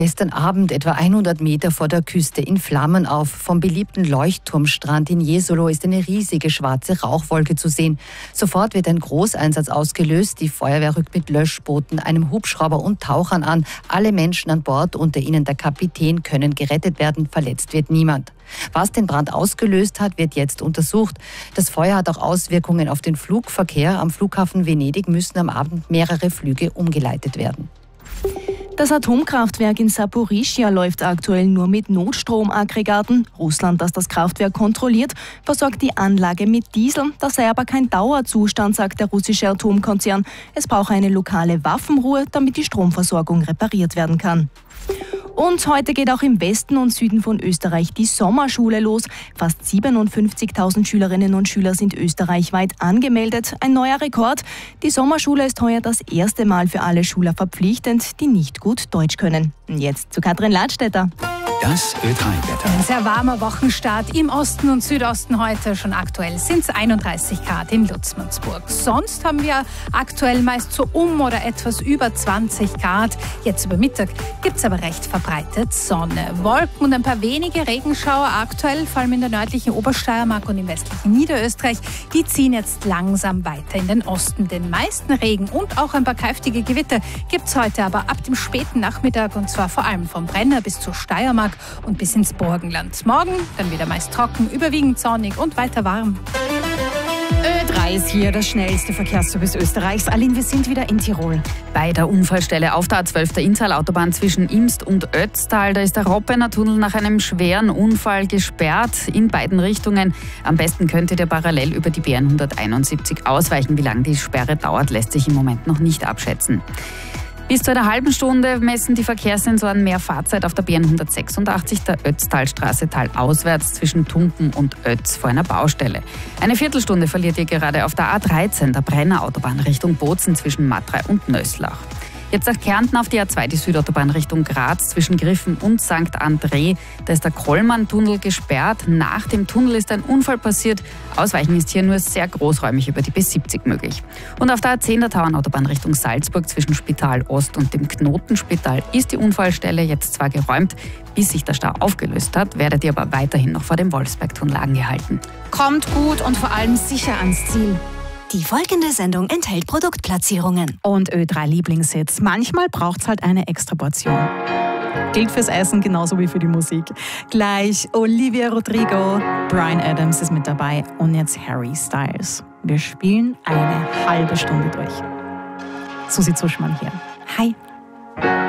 Gestern Abend etwa 100 Meter vor der Küste in Flammen auf. Vom beliebten Leuchtturmstrand in Jesolo ist eine riesige schwarze Rauchwolke zu sehen. Sofort wird ein Großeinsatz ausgelöst. Die Feuerwehr rückt mit Löschbooten, einem Hubschrauber und Tauchern an. Alle Menschen an Bord, unter ihnen der Kapitän, können gerettet werden. Verletzt wird niemand. Was den Brand ausgelöst hat, wird jetzt untersucht. Das Feuer hat auch Auswirkungen auf den Flugverkehr. Am Flughafen Venedig müssen am Abend mehrere Flüge umgeleitet werden. Das Atomkraftwerk in Saporischschja läuft aktuell nur mit Notstromaggregaten. Russland, das das Kraftwerk kontrolliert, versorgt die Anlage mit Diesel. Das sei aber kein Dauerzustand, sagt der russische Atomkonzern. Es brauche eine lokale Waffenruhe, damit die Stromversorgung repariert werden kann. Und heute geht auch im Westen und Süden von Österreich die Sommerschule los. Fast 57.000 Schülerinnen und Schüler sind österreichweit angemeldet. Ein neuer Rekord. Die Sommerschule ist heuer das erste Mal für alle Schüler verpflichtend, die nicht gut Deutsch können. Jetzt zu Katrin Ladstätter. Das Ö3-Wetter. Ein sehr warmer Wochenstart im Osten und Südosten heute. Schon aktuell sind es 31 Grad in Lutzmannsburg. Sonst haben wir aktuell meist so oder etwas über 20 Grad. Jetzt über Mittag gibt es aber recht verbreitet Sonne. Wolken und ein paar wenige Regenschauer aktuell, vor allem in der nördlichen Obersteiermark und im westlichen Niederösterreich. Die ziehen jetzt langsam weiter in den Osten. Den meisten Regen und auch ein paar kräftige Gewitter gibt es heute aber ab dem späten Nachmittag, und zwar vor allem vom Brenner bis zur Steiermark und bis ins Burgenland. Morgen dann wieder meist trocken, überwiegend sonnig und weiter warm. Ö3 ist hier, das schnellste Verkehrsservice Österreichs. Aline, wir sind wieder in Tirol. Bei der Unfallstelle auf der A12 der Inntal-Autobahn zwischen Imst und Ötztal, da ist der Roppener Tunnel nach einem schweren Unfall gesperrt in beiden Richtungen. Am besten könntet ihr parallel über die BN 171 ausweichen. Wie lange die Sperre dauert, lässt sich im Moment noch nicht abschätzen. Bis zu einer halben Stunde messen die Verkehrssensoren mehr Fahrzeit auf der BN 186 der Ötztalstraße talauswärts zwischen Tumpen und Ötz vor einer Baustelle. Eine Viertelstunde verliert ihr gerade auf der A13 der Brenner Autobahn Richtung Bozen zwischen Matrei und Nöslach. Jetzt nach Kärnten auf die A2, die Südautobahn Richtung Graz zwischen Griffen und St. André. Da ist der Krollmann-Tunnel gesperrt. Nach dem Tunnel ist ein Unfall passiert. Ausweichen ist hier nur sehr großräumig über die B70 möglich. Und auf der A10 der Tauernautobahn Richtung Salzburg zwischen Spital Ost und dem Knotenspital ist die Unfallstelle jetzt zwar geräumt. Bis sich der Stau aufgelöst hat, werdet ihr aber weiterhin noch vor dem Wolfsberg-Tunnel angehalten. Kommt gut und vor allem sicher ans Ziel. Die folgende Sendung enthält Produktplatzierungen. Und Ö3 Lieblingshits. Manchmal braucht es halt eine extra Portion. Gilt fürs Essen genauso wie für die Musik. Gleich Olivia Rodrigo, Bryan Adams ist mit dabei und jetzt Harry Styles. Wir spielen eine halbe Stunde durch. Susi Zuschmann hier. Hi.